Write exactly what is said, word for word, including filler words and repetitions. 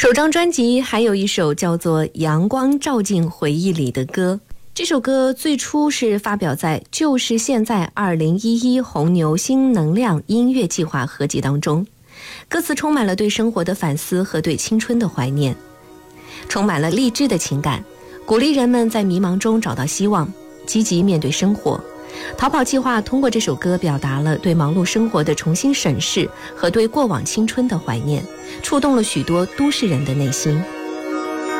首张专辑还有一首叫做《阳光照进回忆里的歌》，这首歌最初是发表在《就是现在二零一一红牛新能量音乐计划》合辑当中，歌词充满了对生活的反思和对青春的怀念，充满了励志的情感，鼓励人们在迷茫中找到希望，积极面对生活。逃跑计划通过这首歌表达了对忙碌生活的重新审视和对过往青春的怀念，触动了许多都市人的内心。